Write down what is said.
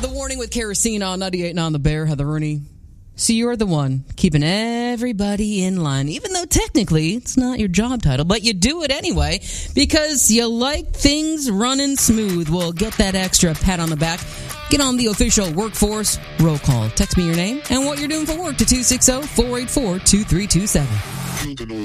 The Warning with Kerosene on 98 and on the Bear, Heather Rooney. So you're the one keeping everybody in line, even though technically it's not your job title, but you do it anyway because you like things running smooth. Well, get that extra pat on the back. Get on the official Workforce roll call. Text me your name and what you're doing for work to 260-484-2327.